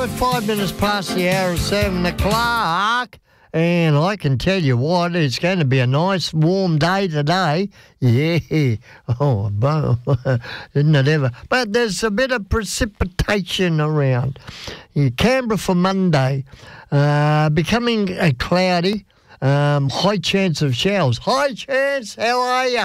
5 minutes past the hour of 7 o'clock. And I can tell you what, it's going to be a nice warm day today. Yeah. Oh, isn't it ever? But there's a bit of precipitation around. Canberra for Monday, becoming cloudy, high chance of showers. High chance, how are you?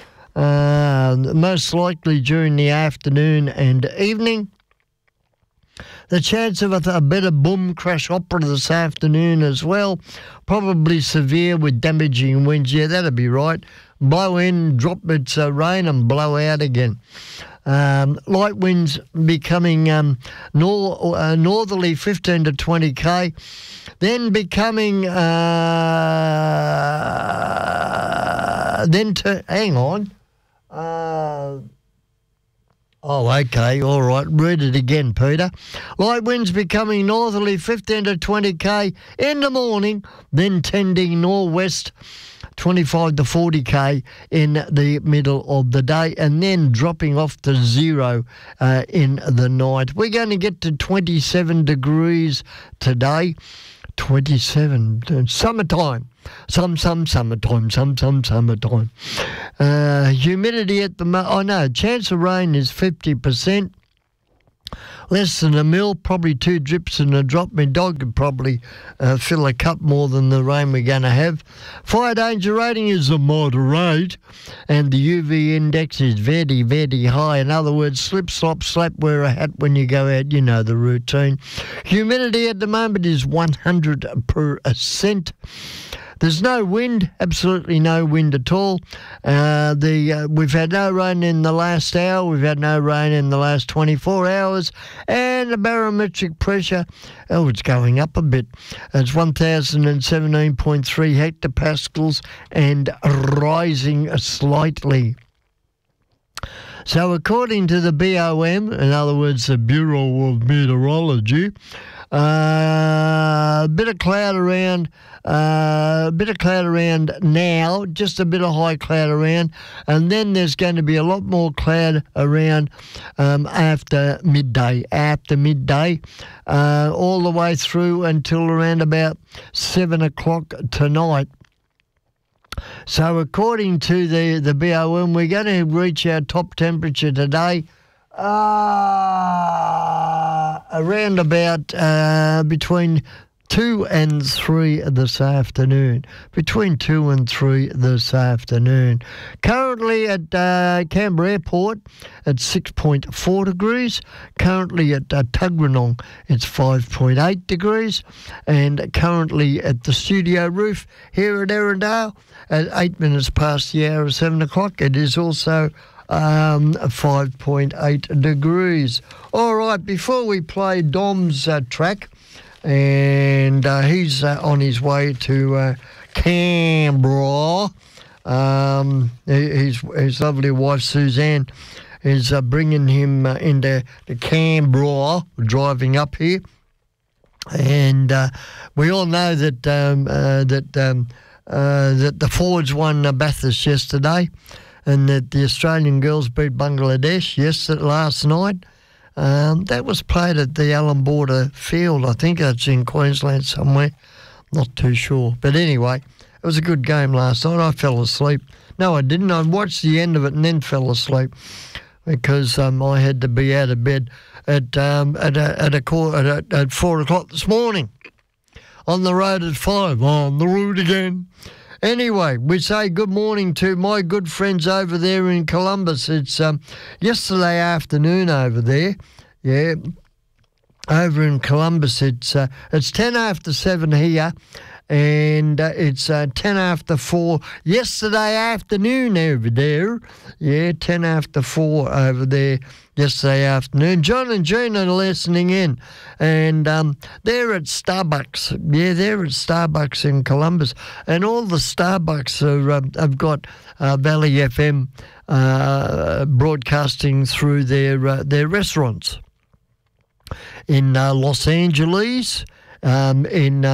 Most likely during the afternoon and evening. The chance of a bit of boom crash opera this afternoon as well. Probably severe with damaging winds. Yeah, that'll be right. Blow in, drop its rain and blow out again. Light winds becoming northerly 15 to 20 k. Then becoming hang on. Oh, okay, all right. Read it again, Peter. Light winds becoming northerly 15 to 20 k in the morning, then tending northwest 25 to 40 k in the middle of the day, and then dropping off to zero in the night. We're going to get to 27 degrees today. 27, summertime. Some summertime. Humidity at the moment, chance of rain is 50%. Less than a mil, probably 2 drips and a drop. My dog could probably fill a cup more than the rain we're going to have. Fire danger rating is a moderate, and the UV index is very, very high. In other words, slip, slop, slap, wear a hat when you go out. You know the routine. Humidity at the moment is 100%. There's no wind, absolutely no wind at all. We've had no rain in the last hour. We've had no rain in the last 24 hours. And the barometric pressure, it's going up a bit. It's 1,017.3 hectopascals and rising slightly. So according to the BOM, in other words, the Bureau of Meteorology, a bit of cloud around now, just a bit of high cloud around, and then there's going to be a lot more cloud around after midday, all the way through until around about 7 o'clock tonight. So according to the BOM, we're going to reach our top temperature today around about between 2 and 3 this afternoon. Between 2 and 3 this afternoon. Currently at Canberra Airport, it's 6.4 degrees. Currently at Tuggeranong, it's 5.8 degrees. And currently at the studio roof here at Erindale, at 8 minutes past the hour of 7 o'clock, it is also 5.8 degrees. All right, before we play Dom's track, and he's on his way to Canberra. His lovely wife Suzanne is bringing him into Canberra, driving up here. And we all know that the Fords won Bathurst yesterday, and that the Australian girls beat Bangladesh last night. That was played at the Allan Border Field. I think that's in Queensland somewhere. Not too sure. But anyway, it was a good game last night. I fell asleep. No, I didn't. I watched the end of it and then fell asleep because I had to be out of bed at 4 o'clock this morning. On the road at 5. On the road again. Anyway, we say good morning to my good friends over there in Columbus. It's yesterday afternoon over there. Yeah, over in Columbus. It's 10 after 7 here, and it's 10 after 4 yesterday afternoon over there. Yeah, 10 after 4 over there yesterday afternoon. John and Jean are listening in, and they're at Starbucks. Yeah, they're at Starbucks in Columbus, and all the Starbucks have got Valley FM broadcasting through their restaurants in Los Angeles, in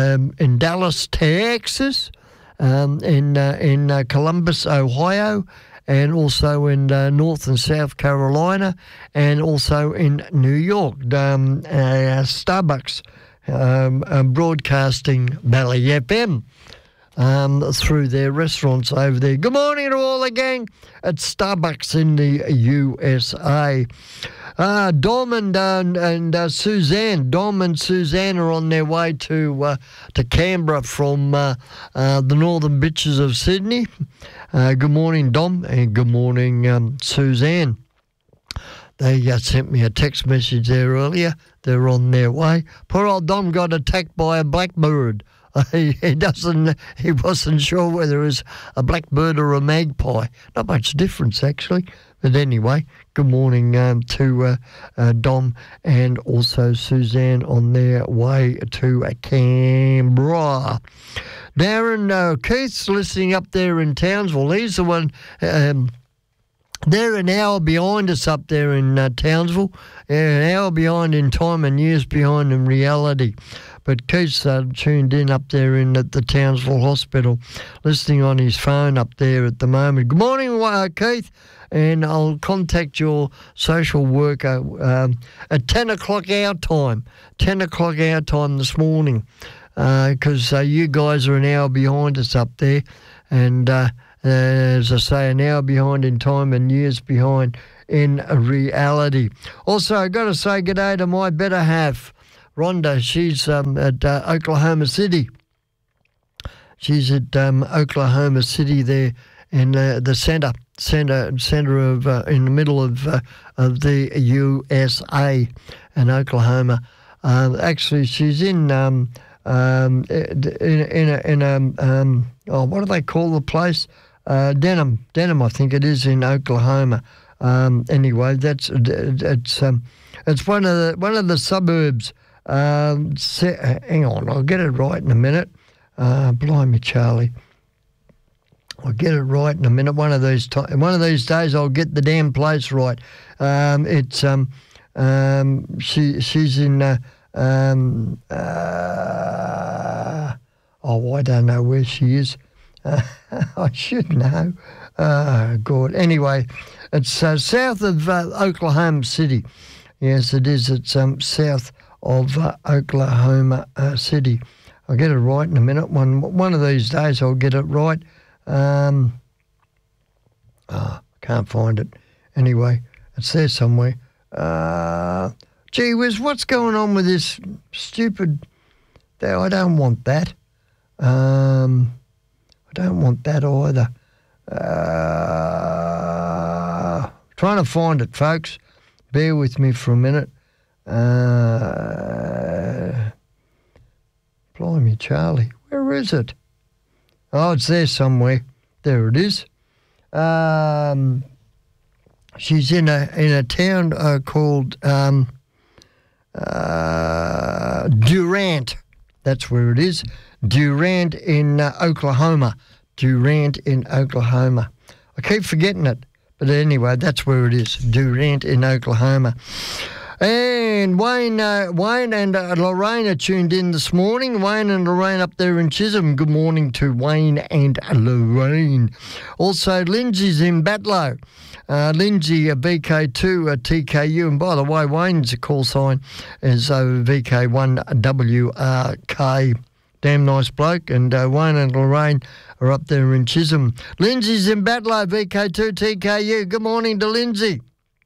Dallas, Texas, in Columbus, Ohio, and also in North and South Carolina, and also in New York. Starbucks broadcasting Valley FM through their restaurants over there. Good morning to all the gang at Starbucks in the USA. Dom and Suzanne. Dom and Suzanne are on their way to Canberra from the northern beaches of Sydney. Good morning, Dom, and good morning, Suzanne. They sent me a text message there earlier. They're on their way. Poor old Dom got attacked by a blackbird. He wasn't sure whether it was a blackbird or a magpie. Not much difference, actually. But anyway, good morning to Dom and also Suzanne on their way to Canberra. Darren Keith's listening up there in Townsville. He's the one... they're an hour behind us up there in Townsville. An hour behind in time and years behind in reality. But Keith's tuned in up there in at the Townsville Hospital, listening on his phone up there at the moment. Good morning, Keith, and I'll contact your social worker at 10 o'clock our time. 10 o'clock our time this morning, because you guys are an hour behind us up there, and as I say, an hour behind in time and years behind in reality. Also, I've got to say good day to my better half, Rhonda. She's at Oklahoma City. She's at Oklahoma City there in the centre of in the middle of the USA and Oklahoma. Actually, she's in what do they call the place? Denham, I think it is, in Oklahoma. Anyway, it's one of the suburbs. Hang on, I'll get it right in a minute. Blimey, Charlie, I'll get it right in a minute. One of these days, I'll get the damn place right. She's in. I don't know where she is. I should know. God. Anyway, it's south of Oklahoma City. Yes, it is. It's south of Oklahoma City. I'll get it right in a minute. One of these days I'll get it right. I can't find it. Anyway, it's there somewhere. Gee whiz, what's going on with this stupid... I don't want that. I don't want that either. Trying to find it, folks. Bear with me for a minute. Blimey, Charlie, where is it? Oh, it's there somewhere. There it is. She's in a town called Durant. That's where it is. Durant in Oklahoma. Durant in Oklahoma. I keep forgetting it, but anyway, that's where it is. Durant in Oklahoma. And Wayne and Lorraine are tuned in this morning. Wayne and Lorraine up there in Chisholm. Good morning to Wayne and Lorraine. Also, Lindsay's in Batlow. Lindsay, VK2 at TKU. And by the way, Wayne's call sign is VK1WRK. Damn nice bloke. And Wayne and Lorraine are up there in Chisholm. Lindsay's in Batlow, VK2 TKU. Good morning to Lindsay.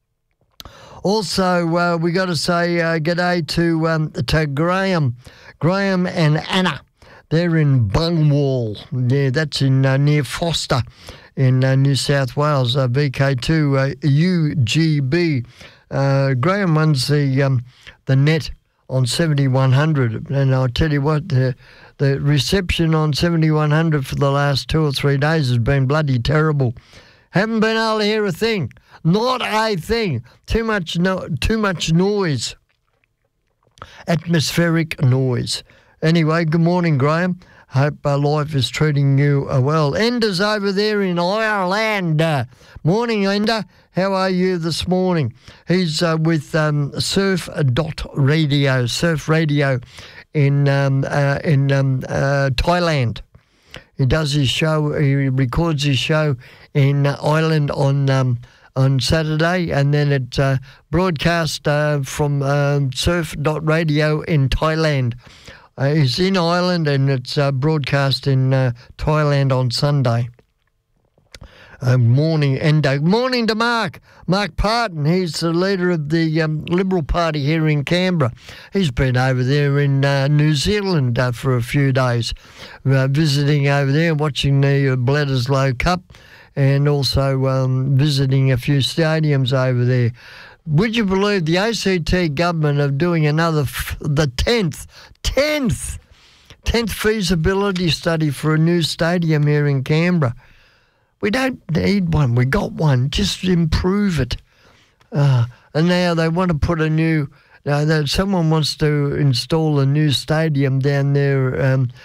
Also, we got to say g'day to Graham and Anna. They're in Bungwall. Yeah, that's in near Foster in New South Wales. VK2 UGB. Graham runs the net on 7100, and I'll tell you what, the reception on 7100 for the last 2 or 3 days has been bloody terrible. Haven't been able to hear a thing. Not a thing. Too much noise. Atmospheric noise. Anyway, good morning, Graham. Hope life is treating you well. Enda's over there in Ireland. Morning, Enda. How are you this morning? He's with Surf Radio in Thailand. He does his show. He records his show in Ireland on Saturday, and then it's broadcast from surf.radio in Thailand. It's in Ireland, and it's broadcast in Thailand on Sunday. Morning, Endo. Morning to Mark Parton. He's the leader of the Liberal Party here in Canberra. He's been over there in New Zealand for a few days, visiting over there, watching the Bledisloe Cup, and also visiting a few stadiums over there. Would you believe the ACT government are doing another, the 10th feasibility study for a new stadium here in Canberra? We don't need one. We got one. Just improve it. And now they want to put a new... someone wants to install a new stadium down there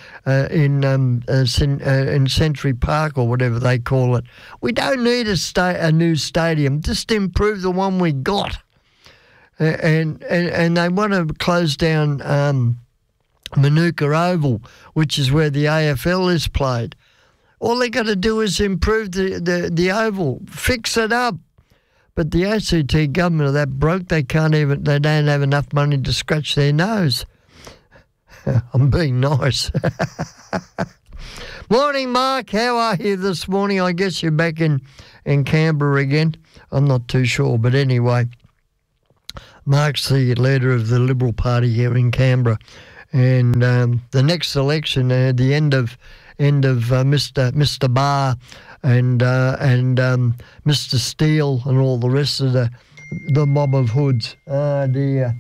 in Century Park or whatever they call it. We don't need a new stadium. Just improve the one we got. And they want to close down Manuka Oval, which is where the AFL is played. All they got to do is improve the oval, fix it up. But the ACT government are that broke they don't have enough money to scratch their nose. I'm being nice. Morning, Mark. How are you this morning? I guess you're back in Canberra again. I'm not too sure, but anyway, Mark's the leader of the Liberal Party here in Canberra, and the next election, the end of Mr. Barr and Mr. Steele and all the rest of the mob of hoods. Oh dear.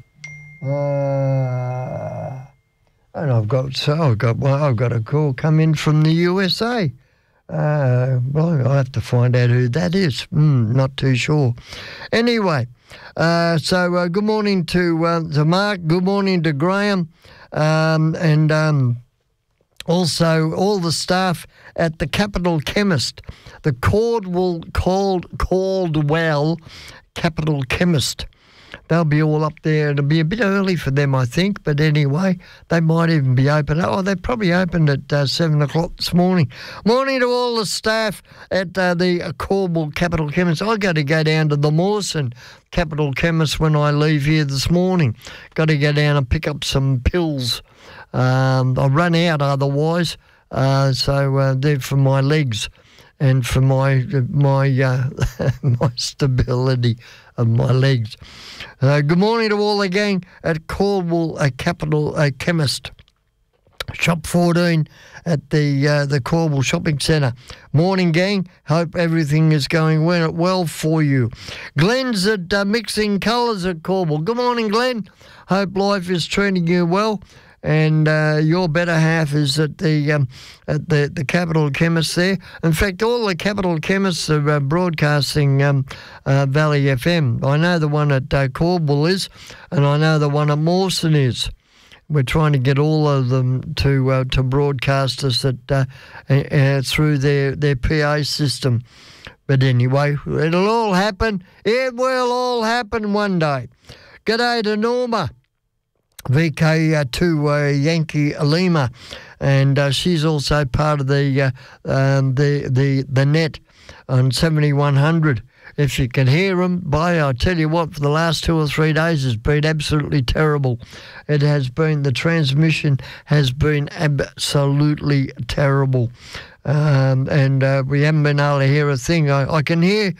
And I've got a call come in from the USA. Well, I'll have to find out who that is. Not too sure. Anyway, so good morning to Mark. Good morning to Graham, and also all the staff at the Capital Chemist, the Caldwell Capital Chemist. They'll be all up there. It'll be a bit early for them, I think, but anyway, they might even be open. Oh, they probably opened at 7 o'clock this morning. Morning to all the staff at the Caldwell Capital Chemist. I've got to go down to the Mawson Capital Chemist when I leave here this morning. Got to go down and pick up some pills. I'll run out otherwise, so they're for my legs and for my my stability of my legs. Good morning to all the gang at Caldwell Capital Chemist, Shop 14 at the Caldwell Shopping Centre. Morning, gang. Hope everything is going well for you. Glenn's at Mixing Colours at Caldwell. Good morning, Glenn. Hope life is treating you well. And your better half is at the Capital Chemist there. In fact, all the Capital Chemists are broadcasting Valley FM. I know the one at Caldwell is, and I know the one at Mawson is. We're trying to get all of them to broadcast us through their PA system. But anyway, it'll all happen. It will all happen one day. G'day to Norma. VK2 Yankee Lima, and she's also part of the net on 7100. If you can hear them, I tell you what, for the last 2 or 3 days it's been absolutely terrible. It has been, the transmission has been absolutely terrible. And we haven't been able to hear a thing. I can hear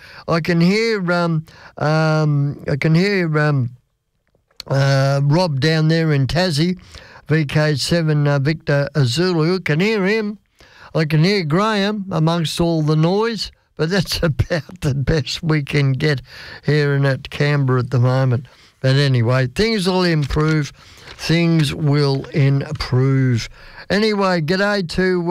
Rob down there in Tassie, VK7 Victor Zulu. Can hear him. I can hear Graham amongst all the noise, but that's about the best we can get here in Canberra at the moment. But anyway, things will improve. Things will improve. Anyway, g'day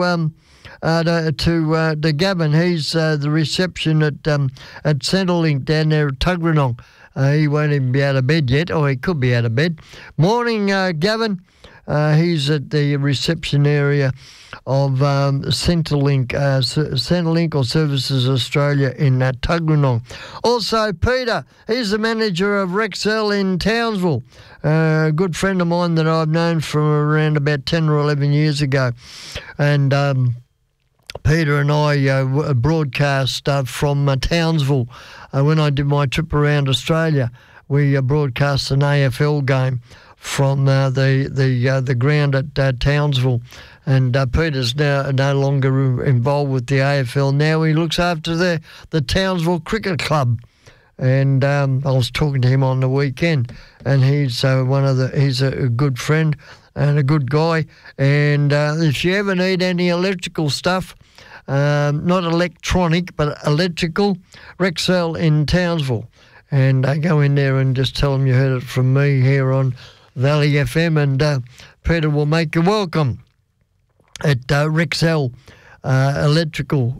to Gavin. He's the reception at Centrelink down there at Tuggeranong. He won't even be out of bed yet, or he could be out of bed. Morning, Gavin. He's at the reception area of Centrelink or Services Australia in Tuggeranong. Also, Peter, he's the manager of Rexel in Townsville. A good friend of mine that I've known from around about 10 or 11 years ago. And Peter and I broadcast from Townsville when I did my trip around Australia. We broadcast an AFL game from the ground at Townsville, and Peter's now no longer involved with the AFL. Now he looks after the Townsville Cricket Club, and I was talking to him on the weekend, and he's he's a good friend and a good guy. And if you ever need any electrical stuff, not electronic but electrical, Rexel in Townsville. And go in there and just tell them you heard it from me here on Valley FM, and Peter will make you welcome at Rexel Electrical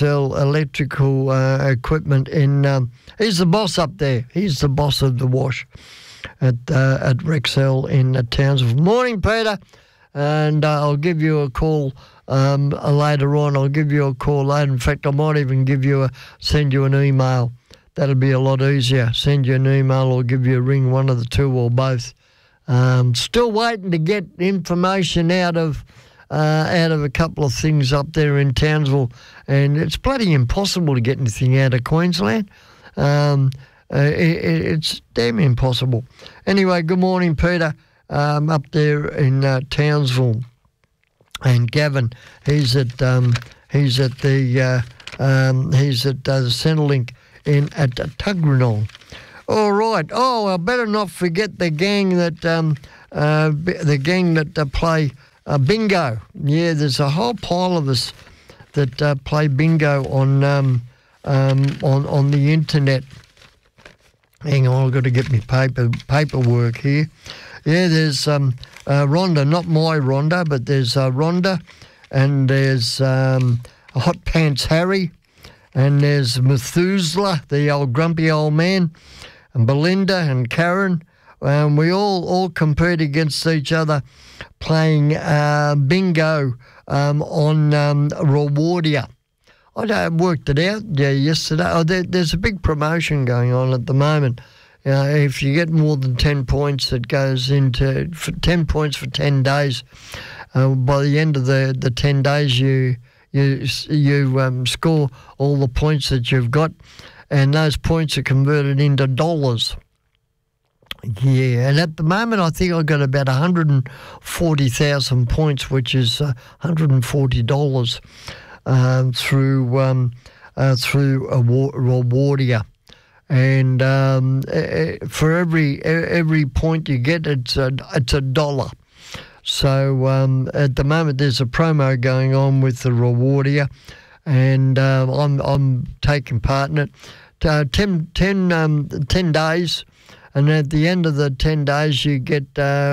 Equipment. He's the boss up there. He's the boss of the wash at Rexel in Townsville. Morning, Peter, and I'll give you a call later on. I'll give you a call later. In fact, I might even send you an email. That'll be a lot easier. Send you an email or give you a ring, one of the two or both. Still waiting to get information out of a couple of things up there in Townsville, and it's bloody impossible to get anything out of Queensland. It's damn impossible. Anyway, good morning, Peter. Up there in Townsville, and Gavin, he's at the Centrelink at Tuggeranong. All right. Oh, I better not forget the gang that play bingo. Yeah, there's a whole pile of us that play bingo on the internet. Hang on, I've got to get my paperwork here. Yeah, there's Rhonda, not my Rhonda, but there's Rhonda, and there's Hot Pants Harry, and there's Methuselah, the old grumpy old man, and Belinda and Karen. We all compete against each other playing bingo on Rewardia. I worked it out yesterday. Oh, there's a big promotion going on at the moment. If you get more than 10 points, it goes into 10 points for 10 days. By the end of the 10 days, you score all the points that you've got, and those points are converted into dollars. Yeah, and at the moment I think I've got about 140,000 points, which is $140 through Rewardia. And for every point you get, it's a dollar. So at the moment there's a promo going on with the Rewardia, and I'm taking part in it. 10 days, and at the end of the 10 days you get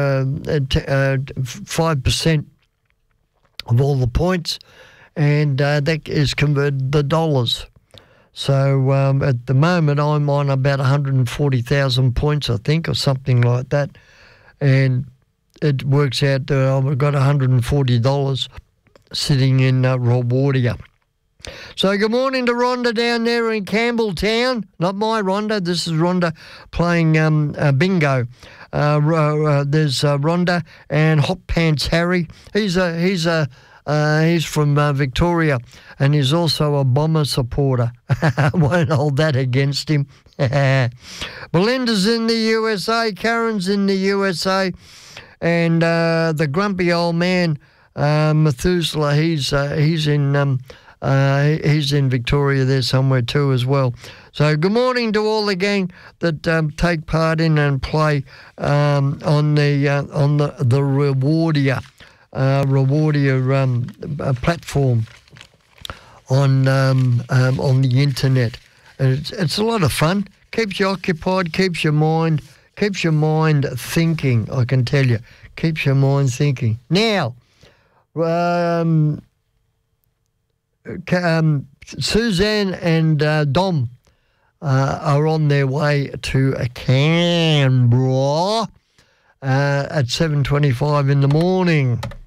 5% of all the points, and that is converted to dollars. So at the moment I'm on about 140,000 points, I think, or something like that, and it works out that I've got $140 sitting in Rewardia. So good morning to Rhonda down there in Campbelltown. Not my Rhonda, this is Rhonda playing bingo. There's Rhonda and Hot Pants Harry. He's from Victoria, and he's also a Bomber supporter. Won't hold that against him. Belinda's in the USA, Karen's in the USA, and the grumpy old man, Methuselah, he's in Victoria there somewhere too as well. So good morning to all the gang that take part in and play on the Rewardia. Platform on the internet, and it's a lot of fun. Keeps you occupied, keeps your mind thinking. I can tell you, keeps your mind thinking. Now, Suzanne and Dom are on their way to Canberra at 7:25 in the morning.